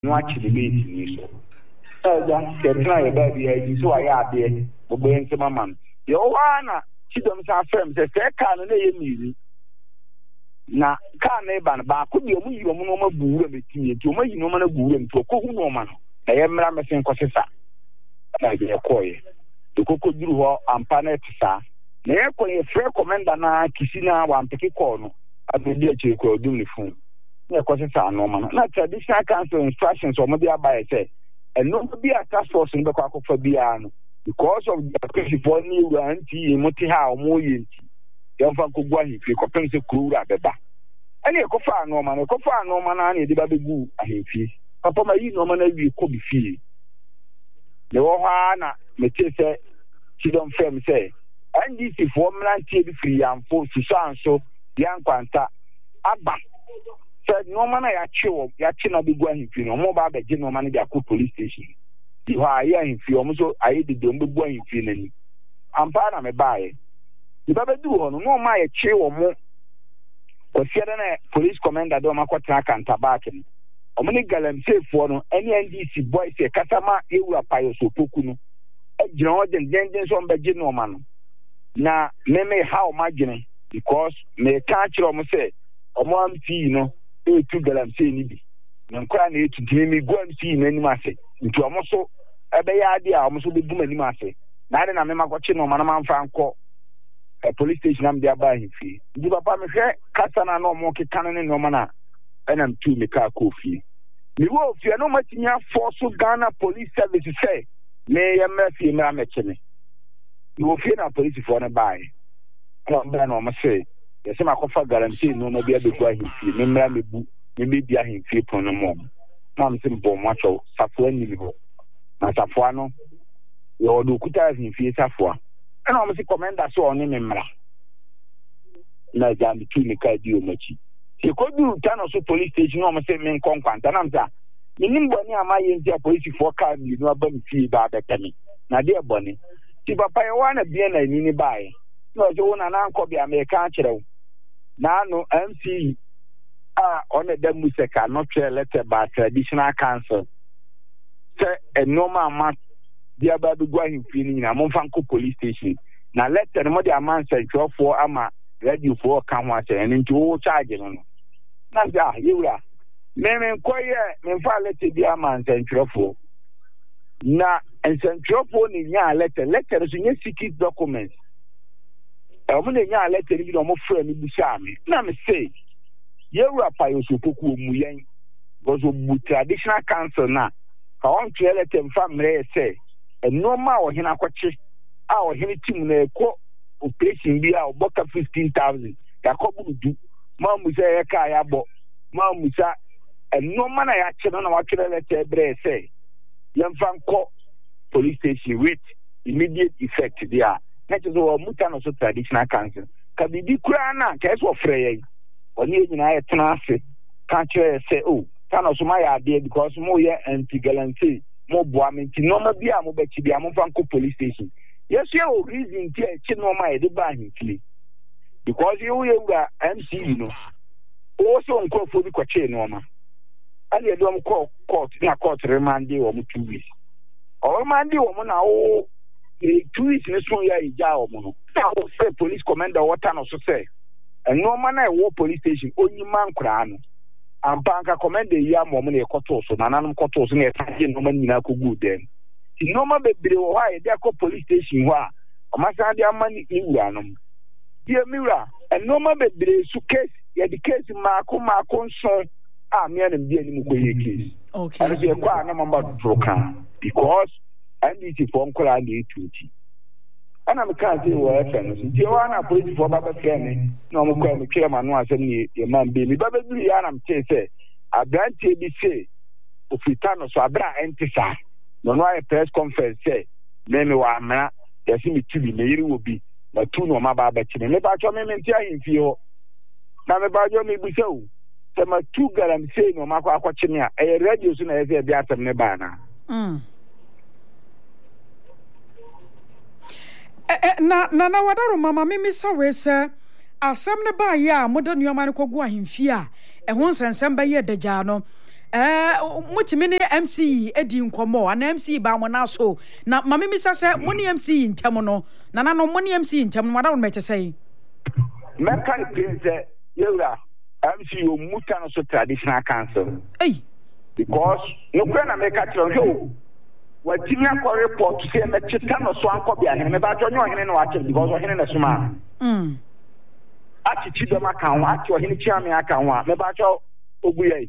no actually meet ni so ja ketna ye ba bi ayi so aye ade ogbe nsema man ye o wa na chidom sa frem se ka no na ye miri na ka na ba na ba ko bi omu yi omu no ma buura metinye ti omu yi no ma na buura mto ko hu no ma no na ye mra mesen ko sesa na ye koye to koko duru ho ampa na tisa na ye ko ye free commander na kisi na wa mpeke ko no abedi a che ko dum ni fun na ko sesa no ma na traditional council instructions o mo bi abaye say and no be a task force in the Quaco Biano because of the principal new anti Motiha or Moyinti. Young Fankuguahi, if you compare the crew at the back. And a cofa no man, and the baby goo, I hate Papa, my no man, you could be fee. The Ohana, Metese, she don't fair me say. And this is 1 million free and 4 to so, young Quanta, Abba. Said no man I chill, Yachina be going if you know more about the general manager police station. You are here in Fiomoso, I did don't be going feeling. I'm part of a buy. You better do on no my chill or more. Or police commander Domaquatrack and Tabakan. Or many gallant safe for no any NDC boys a Katama, you are Pio Sopukuno. A Jordan Dendens on the general man. Now, me how margin because me catch or say, or mom see, you know. To galam say ni bi na nkra na etu me go am see mani mase ntu omoso ebe ya ade a omoso be buma ni mase na ade na me makoche no mana manfa anko police station am dia ba hifie ndi papa me hwe kasa na no mo keka ne no mana enam tu me ka kofi mi wo ofie no matinya force Ghana police service say me ya mafie me amechene mi wo fie na police for na bai no be na o say yes, my coffee guarantee no be able to him. Remember me, me be a him free from the mom. Mam simple macho, Safuan Nivo. Na Safuano, you do kuta him free Safua. And I must commend that so on him. Na jam between the car deal much. He could do Tanoso police station, almost say men conquant. And I'm that. Minimum, my India police for car, you know, about fee about the penny. Na dear Bonnie. Si papa, you want to be a nini buy. No, you want an uncle be American. Now, no MC on the Demuseka, not a letter by traditional council. Say a normal amount, the about going feeling a Monfanco police station. Now, let the mother amount say for Ama ready for Kamwas and into all charging. Now, you are. Men inquire, men file let the amount and for. Now, and send your phone in your letter is in your secret documents. I'm going to let you know more friend Busami. Now, me say, you are Payosuku Muyen was a traditional council now. I want to let them family say, and no more Hinaquachi, our Hinitim, operation be our book 15,000. Yakobu do, Mam Musa Kayabo, Mam Musa, and no man I actually don't know what to let Bre say. Young Franco police station with immediate effect there. That is our mutan also traditional council. Can be Kurana, case of Frey. Or near I transfer. Can't you say, oh, Tanos my idea because more and Tigalanti, more bombing, no be a Mobeki, Amofanco police station. Yes, you reason to Chinoma the buying because you are MC, you know. Also, uncalled for the Quache Norma. And you don't call court, not court remand or 2 weeks. Or Monday woman, 2 weeks in this one, I will say police commander what time also say. And no man I war police station, only man crown. And Banka command the year moment a cotos, and an cotos in a no man in a good then. No man be why they call police station why. A master money in Ranum. Dear Mira, and no man be suitcase, yet the case in Marco son. Me and the case. Okay. And they acquire no number broken because I need to form Colandi 20. And I'm a country where I can. Joanna police for Baba Kenny, no more chairman was any man baby. Baba Brianam say, I grant say, if we turn us Abra Antisa, no press conference say, Name one man, there seems to be, maybe will be, but two no Maba Betty, and about your men in Fio. Now about your maybe so. Some 2 galam say no Mako Aquachina, a radio soon as a beat of Nebana. Na wadaro mama mimi sawe se asem ne ba ya modern yoman ko go ahemfia e ho nsensem ba ye dagya no mutimi ne MC edi nkomo ana MC ba mo na so na mama mi sase mo ne MC ntem no na no mo ne MC ntem no wada wo mete sei meka prince yewra MC o muta no so traditional council because no kwena meka tro watimi akọ report say me chita no so anko bia hene me ba jo nyo hene no wa because hene na suma achichi dem aka ho achi hene chi ame aka ho me ba jo oguyai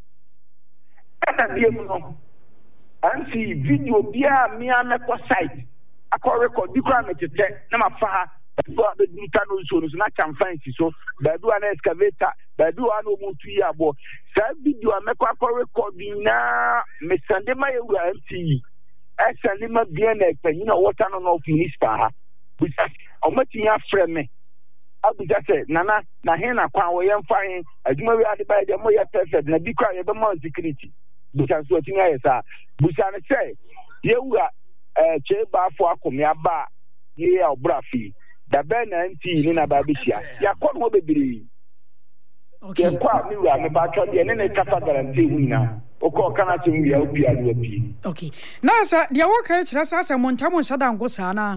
ata bia mu no ansi video bia me ameko site akọ record bi kwa me tete na mafa so be duta no so na chamfansi so ba du an excavator ba du an omuntu yi abo sa video ameko akọ record na me sande ma yewu ansi actually ma bien ekpanyin na water no municipal ha busa omati ya frame abuja se nana na hen na kwa wo yem fahin aduma wi ade ba de mo ya perfect na bi kwa ye be mo security busa so tin ya sa busa ne se yewura che ba afọ akomia ba ye ya obrafi da be na nti ni na ba bisia ya kwa no bebiri okay kwa mi wa me ba twa de ne kafa guarantee hu na oko kana tin ya opi adu opi okay na sa dia wo ka kira sa montamo shadango sana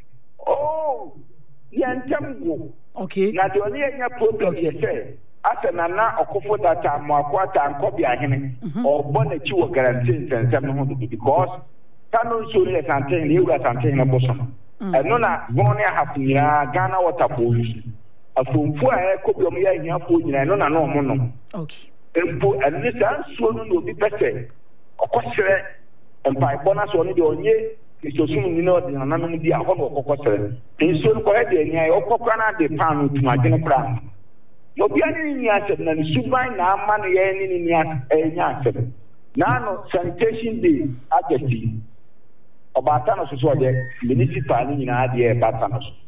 oh yantamgo okay na de oni enya problem ye say asa na okofo data mo akwata ankobi ahene ogbo na chi wo guarantee nsensem no ho because kanu so le santen le ura santen na bosom eno na gbon ya hafu nyina Ghana water police afomfu a ekobi omo ya hia fo nyina eno na no mo no okay empo anisa so no obi pese okosere empa ibona so ni de onye isosun ni no de nananom di aho no okokosere enso ko he de nya okokra na de pan tumagene kra obi ani ni asem na suban na ama no ye ni enya asem na no sanitation day agati obata no so de municipal ni nyina de bata no so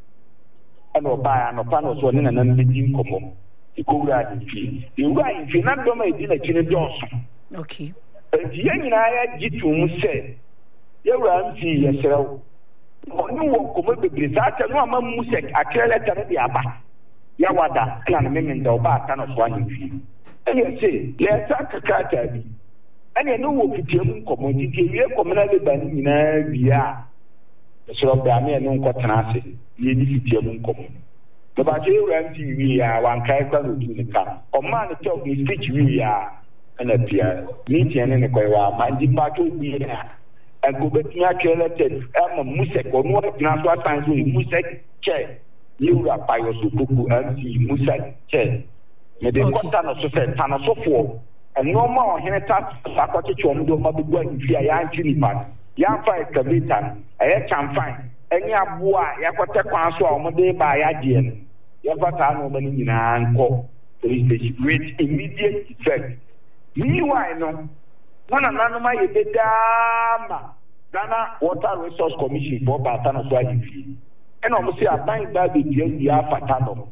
ano ba no pa no so ni na nan di nkomo ikowura di fi iwura ifi na do ma edi na kine donso okay ye nyina ya gitum se yewura mfi yesrew oni wo komo bebre sa ta no ama mu se akrele tare di aba ya wada na memenda obata no so anyi fi ene se le ta kakata bi ene no wo fitiam nkomo dike wie komna le ba ni nyina bia so ba me no nkotana ase ye di fitiam nkomo the Baji Ramsey, we are one character to the car. Or man, the talk is speech we are an appear, meeting in the Koya, my departure be there. And go back to my elected Elma Musek or more Nassau times with Musek chair. You are by your Sukuku and see Musek chair. May the content of society and so forth. And no more Hennetat, Sakachum, do not be going to a young man. Young fire Kavitan, a yet fine. Any abua yakwata kwanso a omode ba ya die ya fata no mani nyina anko police with immediate effect meanwhile no wana nanoma ye bedama Ghana Water Resource Commission for bata no so ayi ena omo se aban ba be die ya fata no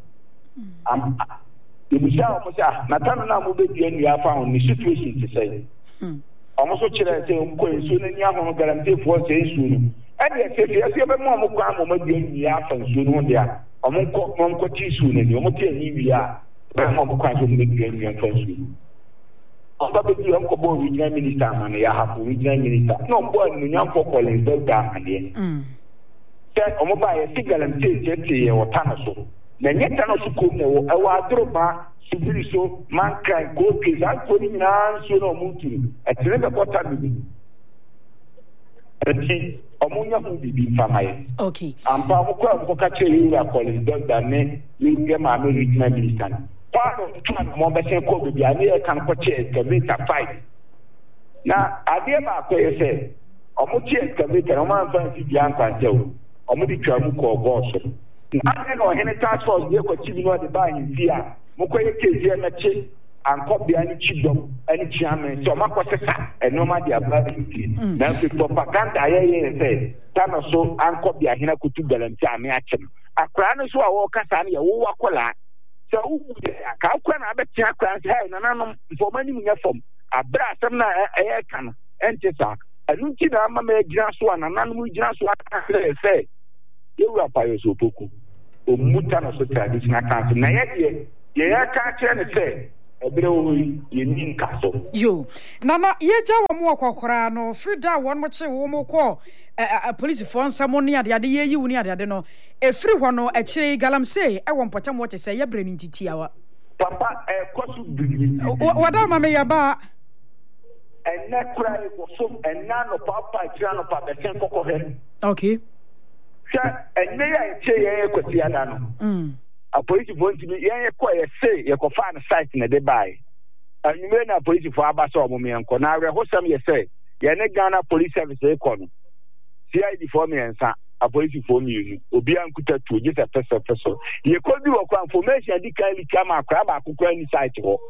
ebusa omo se na tanu na mo be die ya fa on situation to say omo so kire se nko enso na ni ahon guarantee for say enso no ene se se be mo kwa mo ma bi ya fa enso no dia omo ko ti su ne ni omo ti ani wi a be mo kwa so mo bi ya fa enso omo be bi onko bo regional minister man ya ha ko regional minister no bo anu nyam for calling the da ade se omo ba ya si guarantee je ye wota no so na nyeta no so ko ne wo e wa adroba subiri so man kan go pizza ko ni na so no mutu etere be bota bi eti omunya hu bibi famaye okay ampa ko ka che yi ya college doctor ne ni ge ma me regional minister pa no mo be se ko bibi ani e kan ko che excavator 5 na ade ba ko ye se omu che excavator o ma fa si bian kan tew omu di twa mu ko go so ade no hene task force ye ko chibi no de ba yin dia mo ko ye keje na che anko bia ni chidom ani chiame so makosesa enoma dia brother na propaganda ye say tano so anko bia hina kutu galanti ame achem akra no so a wo kasa na ye wo wakola so wu ka akwa na abeti akra say na nanom informani munya fom abra asem na eye kana entesa anu ti na ama me gira so na nanom gira so aka say yewu apayo so poku o muta na so traditional council na ye ya ka kire ne say ebere ye ni nkaso yo nana ye ja wo mo akokora no frida won mo che wo mo ko police for nsamo ne ade ye yi wuni ade no efri ho no e kire galamsey e wo mpota mo te se ye bre ni titiawa papa kosu bigi wada ma me yaba enne kura e ko so enna no papa kira no papa sen kokko he okay sha enne ya che ye kwati ada no a police for ntimi ye ko ye say ye ko fa na site na de bai anyume na police for aba so omo me enko na re hosam ye say ye ne Ghana police service e ko no CID for me ensa a police for me unu obi ankuta tu je se peso ye ko bi wo kwa information di kan li kama akra ba akukwa ni site ho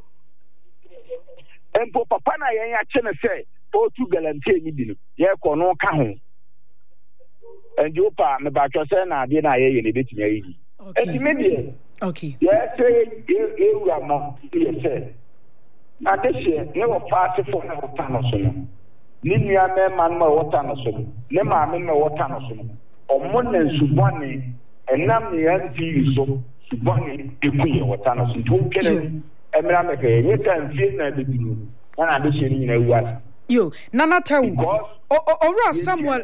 empo papa na ye ya che ne say o tu galante ni bi no ye ko no ka ho enji opa me ba twa say na ade na ye ne betimi ayi okay yes you are not yes na deshe ne wo pass for na wota no so no ni nua me man ma wota no so ne ma me na wota no so omo na subone enam ne yanti so subone ekuye wota no so to kele emra me ke ye kan fie na de biru na deshe ni na wu yo nana tawu owura Samuel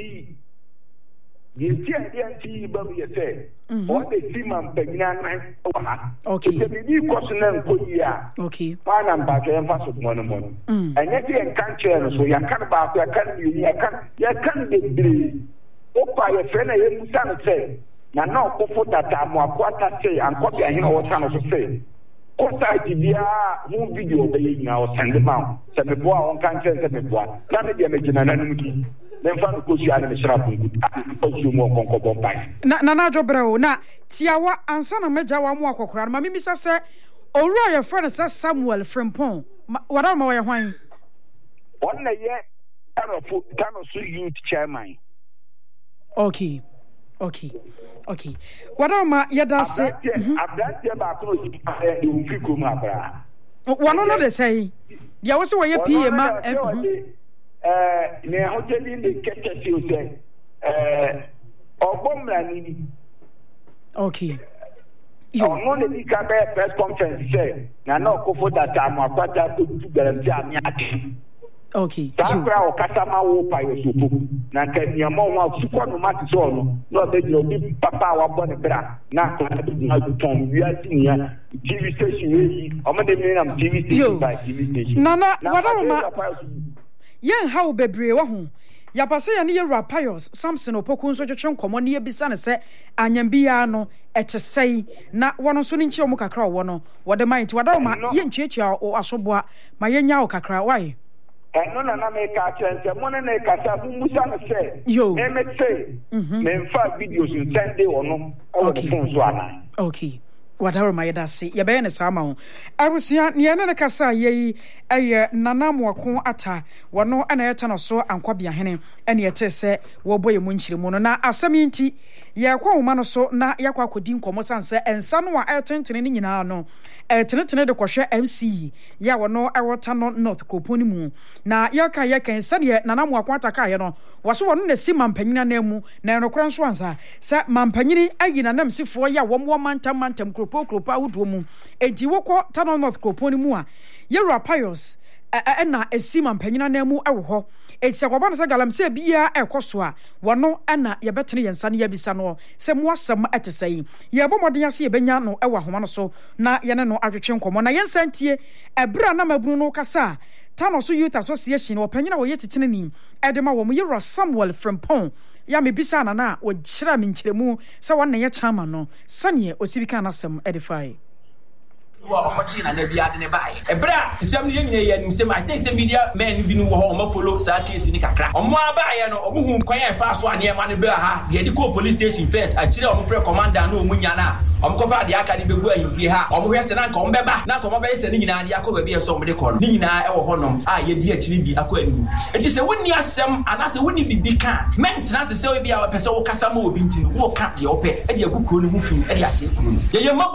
Yanti babu yete. All the team and Pegina. Okay. The baby costing Koya. Okay. One and back and pass of one. And yet you can't share, so you can't back, you can't be. Opa, your friend, I am say. Now, for that time, what I say, and copy, I know what time to say. Kosa idea mu video be yin o send them out. Send the boy on can send the boy. Na me dia me jina na numuki. Nemfa no kosu ana me shira pungu. Osu mo konko bombai. Na jobreo na tiawa ansa na meja wa mu akokora ma mimisa se owura your friend say Samuel Frimpong. Wada ma we hwan? On na ye Kano Su youth chairman. Okay. Wada ma yeda se abdatie ba ko you fit come abra. Wano no dey say. Dia wo se we ye PA ma ne hoteli ndi keke si o se ogbomra ni. Okay. Ono ne di ka be press conference say na no kofo data am akwata to guarantee ami ati. Okay. Takra o kasama wo pa yo supo na kanya mo wa suko no mati so no be di obi papa wa bo ne bra na ko na ton wi ati nia TV station yi o me de me na TV station by TV station nana wada ma yen how bebre wa ho ya pase ya ne Yewura Pius Samson Opoku nso twetwe nkomo ne yebisa ne se anyambia no etesei na wono so ne nchi omu kakra wo no wode mind wada ma yen chiechia o asoboa ma yenya o kakra why no na me ka chense mo ne ka sa musa ne se me say me fa videos in Sunday ono o phone so ana okay whatever my dad say ya be ne sama ho abusua ne ne kasa yi eye nanamwako ata wono ana yeta no so ankwabia hene ene yete se wo boye mu nchiremu no na asami nti ya kwa homa no so na yakwa akodi nkomo sanse ensa no a etentene ne nyina no tenetene de kwhwe MC ya wono ewota no North Koponi mu na yaka ensa ne nanamwako ata ka ye no waso wono na si mampanyina na mu na enokora nso ansa sa mampanyini ayi nanamsifo ya wo mantam kropa awudo mu enti wokọ tano North Koponi mu a Yewura Pius na esima mpanyina na mu ewo ho enti akwaba na se galamse bia ekoso a wono na ye betene yensa ne yabisa no se mu asem etesai ye bomoden ase ye benya no ewo ahoma no so na ye ne no adwetwe nkomo na yensa ntie ebra na mabunu no kasa Tano so youth association opanyina wo yetitene ni edema wo mu Yewura Samuel Frimpong ya mebisa na wo kyira me nkyeremu se won na ye chama no sane osibika na asem edify wa okochi na bia de ne bae ebra nsem ne nyina ye nsem I think say media men bi no wo ho ma follow sa case ni kakra omo abae no omo hu kwan e fa so ane ma ne be ha de ko police station first a kire omo frɛ commander na omo nya na omo ko fa de aka de begu ayifie ha omo hwɛ se na nka omo beba na nka omo bɛyɛ se ne nyina de akɔ ba bi e so omo de kɔ no ne nyina e wo ho nom a ye di akiri bi akɔ ani enti se wonni asɛm ana se wonni bibi ka mentena se se we bia pɛ se wo kasa ma obi ntino wo ka de wo pɛ e de agukuro ne hu fim e de ase kuro no ye